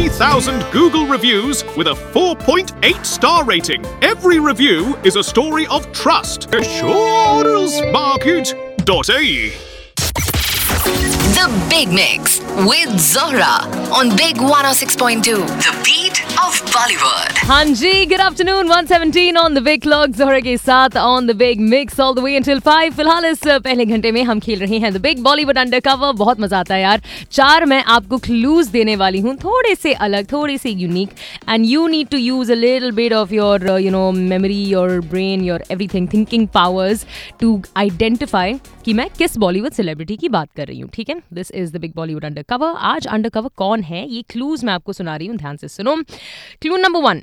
3,000 Google reviews with a 4.8 star rating. Every review is a story of trust. assurancemarket.ae. The Big Mix with Zohra on Big 106.2. The beat of Bollywood. हाँ जी, good afternoon, 117 on the Big Clock, Zohra के साथ on the Big Mix all the way until 5. फिलहाल इस पहले घंटे में हम खेल रहे हैं The Big Bollywood Undercover. बहुत मजा आता है यार. 4 मैं आपको clues देने वाली हूँ, थोड़े से अलग, थोड़े से unique, and you need to use a little bit of your memory, your brain, your everything, thinking powers to identify कि मैं किस बॉलीवुड सेलिब्रिटी की बात कर रही हूँ. ठीक है, this is the big Bollywood undercover. आज अंडरकवर कौन है, ये क्लूज मैं आपको सुना रही हूँ, ध्यान से सुनो. Clue number 1.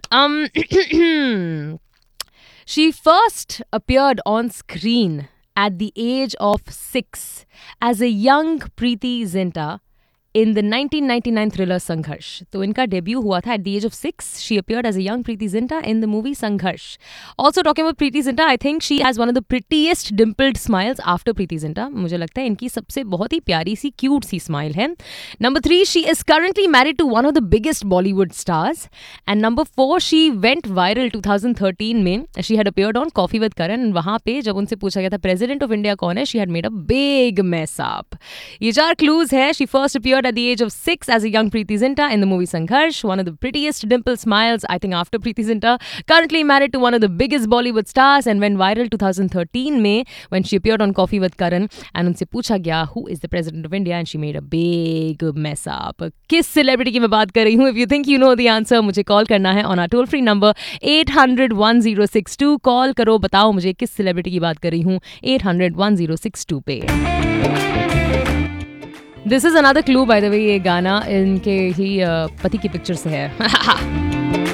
She first appeared on screen at the age of 6 as a young Preeti Zinta in the 1999 thriller Sangharsh. तो इनका डेब्यू हुआ था at the age of 6. She appeared as a young Preeti Zinta in the movie Sangharsh. Also talking about Preeti Zinta, I think she has one of the prettiest dimpled smiles after Preeti Zinta. मुझे लगता है इनकी सबसे बहुत ही प्यारी सी cute सी smile है. Number 3, she is currently married to one of the biggest Bollywood stars. And number 4, she went viral 2013 में. She had appeared on Coffee with Karan. वहाँ पे जब उनसे पूछा गया था President of India कौन है, she had made a big mess up. ये 4 clues है. She first appeared at the age of 6 as a young Preeti Zinta in the movie Sangharsh. One of the prettiest dimple smiles, I think, after Preeti Zinta. Currently married to one of the biggest Bollywood stars and went viral 2013 में when she appeared on Coffee with Karan. And उनसे पूछा गया who is the President of India and she made a big mess up. किस celebrity की मैं बात कर रही हूँ? If you think you know the answer, मुझे call करना है on our toll free number 800-1062. Call करो, बताओ मुझे किस celebrity की बात कर रही हूँ 800-1062 पे. This is another clue by the way. ये गाना इनके ही पति की पिक्चर से है.